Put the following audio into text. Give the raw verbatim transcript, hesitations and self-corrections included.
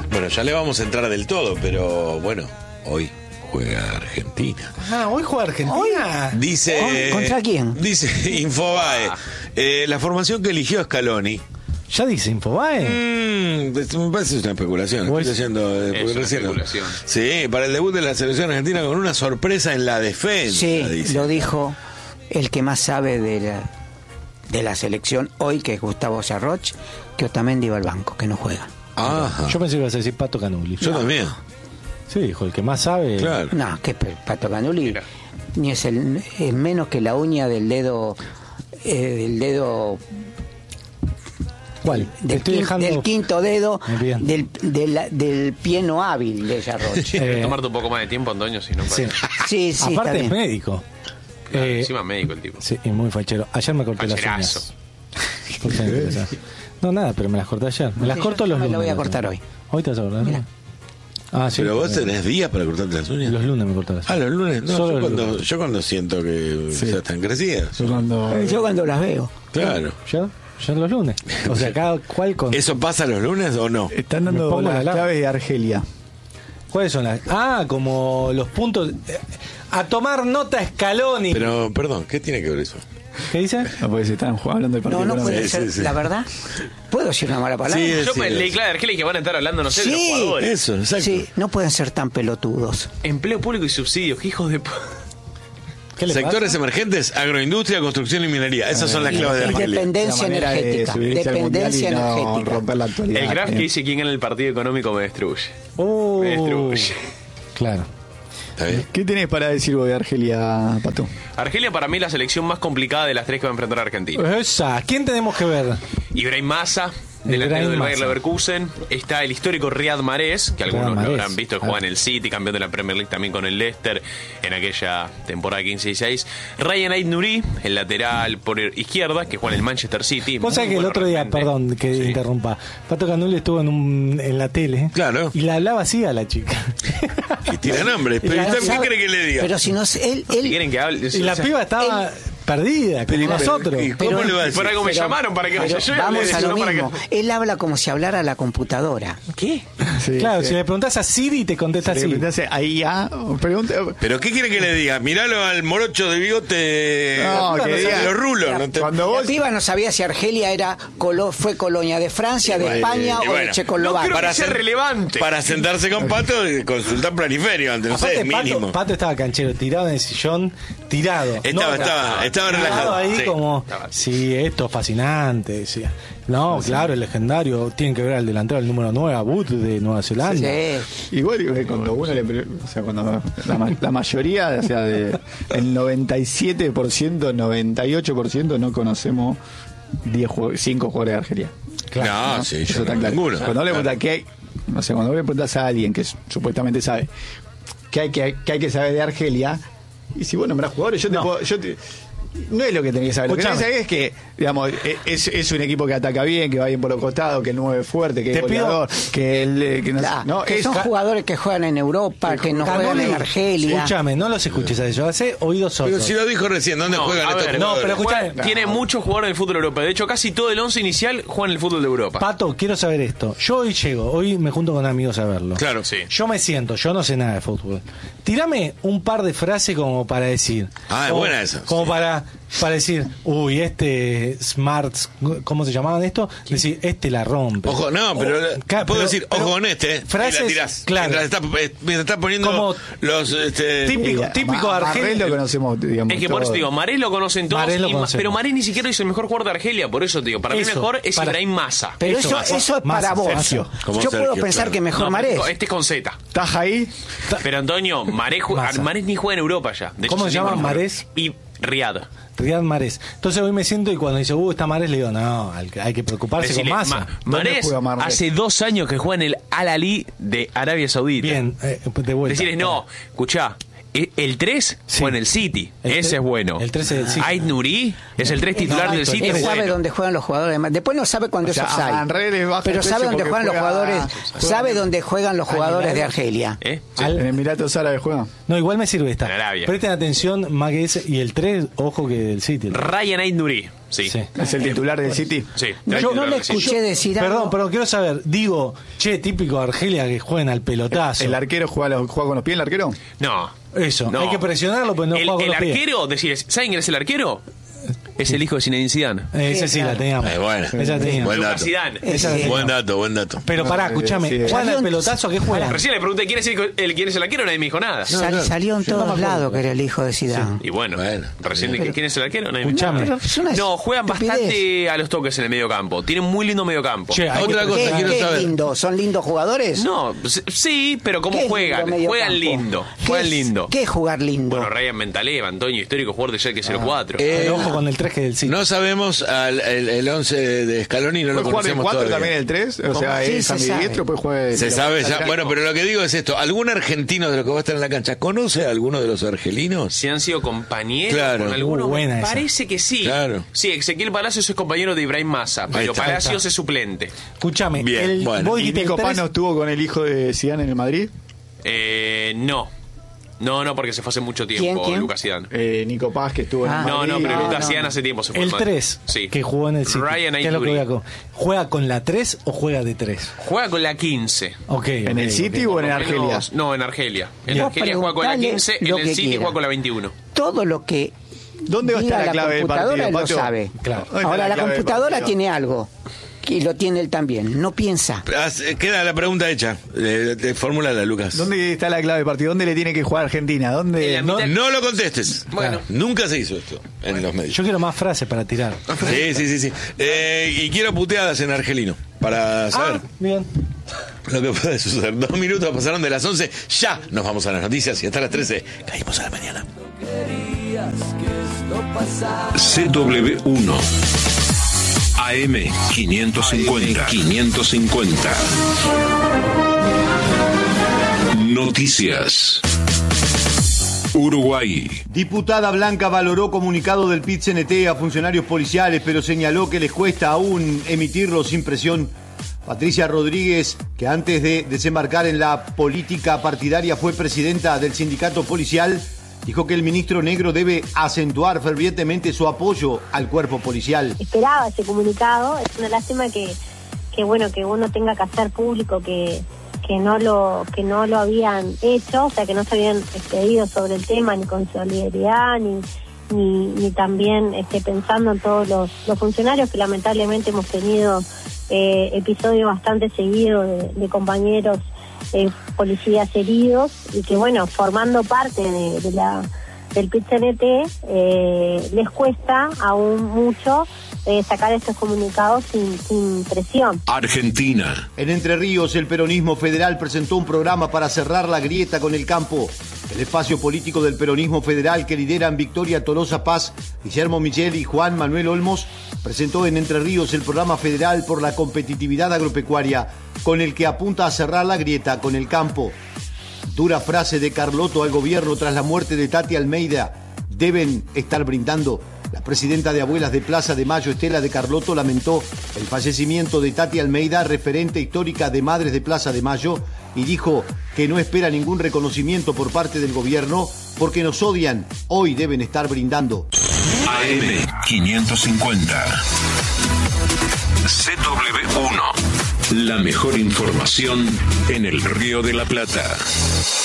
Bueno, ya le vamos a entrar del todo, pero bueno, hoy juega Argentina. Ah, hoy juega Argentina. Dice. ¿Contra quién? Dice Infobae. Eh, la formación que eligió Scaloni. ¿Ya dice Infobae? Mm, me parece una especulación. Estoy haciendo, eh, Es una recién, especulación. Sí, para el debut de la selección argentina con una sorpresa en la defensa. Sí, dice. lo dijo el que más sabe de la, de la selección hoy, que es Gustavo Sarroch, que Otamendi va al banco, que no juega. Ajá. Yo pensé que ibas a decir Pato Canuli. Yo No. también. Sí, dijo, el que más sabe. Claro. No, que Pato Canuli Mira. ni es, el, es menos que la uña del dedo, eh, del dedo ¿Cuál? Te del, estoy quin- dejando. del quinto dedo Bien. del, del, del pie no hábil de Sarroch. Eh, Tomarte un poco más de tiempo, Antonio, si no. sí. Sí, sí, está Aparte es bien. médico. Claro, Eh, encima médico el tipo. Sí, y muy fachero. Ayer me corté las Facherazo. uñas. Cosa interesante. No, nada, pero me las corté ayer. Me las Sí, corto yo los me lunes. la voy a las cortar uñas. hoy. ¿Hoy te vas a cortar? Mira. Ah, sí. Pero vos también. tenés días para cortarte las uñas. Los lunes me corté las Ah, uñas. los lunes. No, Solo yo, los cuando, lunes. yo cuando siento que Sí. ya están crecidas. Yo cuando... Eh, Yo cuando las veo. Claro. ¿Ya? ¿Ya los lunes? O sea, cada cual con... ¿Eso pasa los lunes o no? Están Me dando pongo la las alarma. claves de Argelia. ¿Cuáles son las...? Ah, como los puntos... eh, A tomar nota Scaloni. Pero, perdón, ¿qué tiene que ver eso? ¿Qué dice? No, porque se están jugando hablando de partido No, no económico. puede Sí, ser, sí, sí. la verdad. ¿Puedo decir una mala palabra? Sí, Yo sí, me leí sí. claro de Argelia que van a estar hablando, no sé, de los Sí. jugadores. Eso, exacto. Sí, no pueden ser tan pelotudos. Empleo público y subsidios, que hijos de... p- ¿Qué le Sectores pasa? emergentes, agroindustria, construcción y minería. Esas son las Y, claves de y Argelia. dependencia La manera de energética. subirse al mundial y Dependencia no energética. romper la actualidad. El graph Eh, que dice quién gana el partido económico me destruye. Oh, Me destruye. claro. ¿Está bien? ¿Qué tenés para decir vos de Argelia, Pato? Argelia para mí es la selección más complicada de las tres que va a enfrentar a Argentina. Esa. ¿Quién tenemos que ver? Ibrahim Massa, delantero Ibrahim del Bayer Massa. Leverkusen. Está el histórico Riyad Mahrez, que algunos Riyad lo Mahrez. habrán visto, que Ah. juega en el City, campeón de la Premier League también con el Leicester en aquella temporada quince y seis. Ryan Ait-Nouri, el lateral por izquierda, que juega en el Manchester City. Vos Muy sabés que el bueno otro día, realmente. perdón que Sí. interrumpa, Pato Canuli estuvo en, un, en la tele. Claro. Y le hablaba así a la chica. Y tira nombres. Pero Y la- ¿usted ¿qué ¿Sabe? quiere que le diga? Pero si no sé, él, Si él quieren que hable... Y la o sea, piba estaba perdida, como Pero- nosotros. ¿Y cómo Pero- le va a y decir? por algo me pero- llamaron para que vaya pero yo y hable vamos de a eso, lo no para mismo. que... Él habla como si hablara a la computadora. ¿Qué? Sí, Claro, sí. si le preguntás a Siri, te contesta Le así. preguntás ahí a... Pregunta... ¿Pero qué quiere que le diga? Miralo al morocho de bigote. No, de que diga- los rulos. No te- Cuando La vos... piba no sabía si Argelia era colo- fue colonia de Francia, de Bueno, España y o bueno. de Checoslovaquia. No creo Para que sea sen- relevante. Para sentarse con Pato y consultar planiferio antes, no sé, Aparte, mínimo. Pato, Pato estaba canchero, tirado en el sillón, tirado. Estaba, estaba, estaba tirado relajado. ahí Sí. como, Estaba- sí, esto es fascinante. Decía. No, claro, el legendario. Tienen que ver al delantero, el número nueve, Abud de Nueva Zelanda. Sí. Igual eh, cuando uno le... pre- O sea, cuando la, ma- la mayoría, o sea, de, el noventa y siete por ciento, noventa y ocho por ciento no conocemos diez cinco jugadores de Argelia. No, ¿no? sí, Eso yo está no, claro. ninguno. Cuando le Claro. preguntas qué hay, no sé, cuando le preguntas a alguien que supuestamente sabe qué hay que, qué hay que saber de Argelia, y si vos nombrás jugadores, yo te No. puedo, yo te- no es lo que tenés que saber. Lo que tenés que Escuchame. saber es que, digamos, es, es un equipo que ataca bien, que va bien por los costados, que el nueve es fuerte, que es Te pido- goleador, que el eh, que no, sé, La- no, que es son ja- jugadores que juegan en Europa, que no juegan Canuli, en Argelia. Escúchame, no los escuches a ellos, hace oídos Pero sordos. si lo dijo recién, ¿dónde No, juegan a estos ver, no, jugadores? pero escuchá- Juega- Tiene muchos jugadores del fútbol europeo. De hecho, casi todo el once inicial juega en el fútbol de Europa. Pato, quiero saber esto. Yo hoy llego, hoy me junto con amigos a verlo. Claro. Sí. Yo me siento, yo no sé nada de fútbol. Tírame un par de frases como para decir. Ah, es como- buena esa. Como Sí. para, para decir, uy, este Smart, ¿cómo se llamaban esto? Decir, este la rompe. Ojo, no, pero O- ca- puedo pero- decir, pero ojo con este, eh, frases, y la tirás. claro. Mientras está, eh, mientras está poniendo Como los... Este, típico, eh, típico Ma- argelino. Marrés lo conocemos, digamos. Es que por eso todos. te digo, Marés lo conocen todos, Marés lo y Ma- conocemos. pero Marés ni siquiera es el mejor jugador de Argelia, por eso te digo, para mí Eso, el mejor es para- Ibrahim Massa. Pero eso, Eso, eso es más, para vos. Sergio. Como Yo Sergio, puedo pensar claro. que mejor No, Marés. Este es con Z. ¿Estás ahí? Pero Antonio, Marés, ju- Massa. Marés ni juega en Europa ya. De hecho, ¿Cómo se digo, llama no, Marés? Y Riyad. Riyad Mahrez. Entonces hoy me siento y cuando dice, uh, está Mahrez, le digo, no, hay que- hay que preocuparse Decirle, con Massa. Ma- ¿Dónde Marés juega Marés? hace dos años que juega en el Al-Ali de Arabia Saudita. Bien, eh, de vuelta. Decirles, no, escuchá, E- El tres Sí. fue en el City. El Ese tre- es bueno. el tres es del City. Ait Nuri es el tres titular No, del el City. tres Él Es sabe bueno. dónde juegan los jugadores. Después no sabe cuándo O sea, es offside. a Anrel le baja Pero el sabe precio dónde porque juegan los juega- jugadores. juega- Sabe dónde juegan los jugadores de Milagro. Argelia. ¿Eh? Sí. Al- En Emiratos Árabes juega. No, igual me sirve esta. En Arabia. Presten atención, más que ese. Y el tres, ojo que del City. Ryan Ait Nuri. Sí. Sí. Es el titular del City. Sí. No, el yo no titular le del City. escuché decir Perdón, algo. pero quiero saber, digo, che, típico de Argelia que juegan al pelotazo. ¿El arquero juega, juega con los pies, el arquero? No. Eso, No. hay que presionarlo, pero no el, juega con el los pies. arquero, decir, ¿saben quién es el arquero? Es el hijo de Zinedine Zidane. Eh, Ese sí, claro. la teníamos. Eh, bueno. Esa la teníamos. Buen Lucas dato. Zidane. Esa la Sí. Buen teníamos. dato, buen dato. Pero pará, Sí, escúchame, sí. ¿juegan al Salió- pelotazo a qué juegan? Recién le pregunté quién es el, el- quién es el arquero, nadie me dijo nada. Sal- claro. Salió en Yo no me todos acuerdo. lados que era el hijo de Zidane. Y bueno, Bueno. recién Pero- quién es el arquero, nadie me Escuchame. Pero es una No, juegan estupidez. bastante a los toques en el medio campo. Tienen muy lindo medio campo. Che, hay Otra que- cosa ¿Qué, quiero qué saber. lindo? ¿Son lindos jugadores? No, s- sí, pero ¿cómo ¿Qué es juegan? lindo medio Juegan campo? lindo. ¿Qué Juegan es- lindo. ¿Qué es jugar lindo? Bueno, Ryan Mentaleva, Antonio, histórico jugador de Schalke cero cuatro. Eh, Pero ojo con el tres que del City. No sabemos al, el, el once de Scaloni, no lo ¿Puede jugar el conocemos cuatro todavía. también el tres? O sea, Sí, es se ambidiestro, sabe. puede jugar... Se de- sabe ya. lateral. Bueno, pero lo que digo es esto. ¿Algún argentino de los que va a estar en la cancha conoce a alguno de los argelinos? Si han sido compañeros Claro. con alguno, Uh, buena me esa. parece que sí. Claro. Sí, Ezequiel Palacios es compañero de Ibrahim Massa, pero está. Palacios es suplente. Escúchame, Bien, el, bueno. vos ¿Y dijiste el Nico tres, Pano estuvo con el hijo de Zidane en el Madrid? Eh, no. No, no, porque se fue hace mucho tiempo, ¿Quién, quién? Lucas Zidane. Eh, Nico Paz, que estuvo Ah. en el No, Madrid. no, pero no, Lucas no. Zidane hace tiempo se fue. el al Madrid. tres Sí. que jugó en el City. Ryan ¿Qué es lo que Aituri. voy a co- ¿Juega con la tres o juega de tres? Juega con la quince. Ok. ¿En ok, el ok. City o en Por lo Argelia? menos- No, en Argelia. En Vos Argelia juega con la preguntale quince, en lo el que City quiera. juega con la veintiuno. Todo lo que ¿Dónde va a diga estar la clave del computadora, partido, él lo Pato? sabe. Claro. ¿Dónde está Ahora la, clave del computadora partido? tiene algo y lo tiene él también. No piensa. Haz- Queda la pregunta hecha. Eh, eh, Formúlala, Lucas. ¿Dónde está la clave del partido? ¿Dónde le tiene que jugar Argentina? ¿Dónde? En la No, mitad- no lo contestes. Bueno. Nunca se hizo esto en los medios. Yo quiero más frases para tirar. Sí, sí, sí. sí. Eh, y quiero puteadas en argelino. Para saber Ah, bien. lo que puede suceder. Dos minutos pasaron de las once. Ya nos vamos a las noticias y hasta las trece caímos a la mañana. C W uno A M quinientos cincuenta quinientos cincuenta Noticias. Uruguay. Diputada Blanca valoró comunicado del P I T C N T a funcionarios policiales, pero señaló que les cuesta aún emitirlo sin presión. Patricia Rodríguez, que antes de desembarcar en la política partidaria fue presidenta del sindicato policial, dijo que el ministro Negro debe acentuar fervientemente su apoyo al cuerpo policial. Esperaba ese comunicado, es una lástima que, que bueno, que uno tenga que hacer público que, que no lo, que no lo habían hecho, o sea que no se habían expedido sobre el tema ni con solidaridad, ni, ni, ni también este, pensando en todos los, los funcionarios que lamentablemente hemos tenido eh, episodios bastante seguidos de, de compañeros eh, policías heridos y que bueno, formando parte de, de la del P I T C N T eh, les cuesta aún mucho eh, sacar estos comunicados sin, sin presión. Argentina. En Entre Ríos, el peronismo federal presentó un programa para cerrar la grieta con el campo. El espacio político del peronismo federal que lideran Victoria Tolosa Paz, Guillermo Michel y Juan Manuel Olmos presentó en Entre Ríos el programa federal por la competitividad agropecuaria, con el que apunta a cerrar la grieta con el campo. Dura frase de Carlotto al gobierno tras la muerte de Tati Almeida. Deben estar brindando. La presidenta de Abuelas de Plaza de Mayo, Estela de Carlotto, lamentó el fallecimiento de Tati Almeida, referente histórica de Madres de Plaza de Mayo, y dijo que no espera ningún reconocimiento por parte del gobierno porque nos odian. Hoy deben estar brindando. A M quinientos cincuenta C W uno. La mejor información en el Río de la Plata.